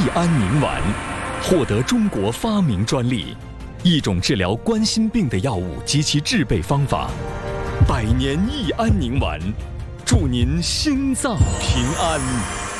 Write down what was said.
益安宁丸，获得中国发明专利，一种治疗冠心病的药物及其制备方法。百年益安宁丸，祝您心脏平安。